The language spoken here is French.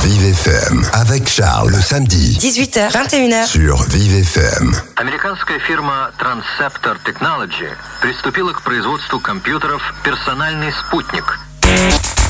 Vive FM avec Charles le samedi 18h, 21h sur Vive FM. Американская фирма Transceptor Technology приступила к производству компьютеров «Персональный спутник».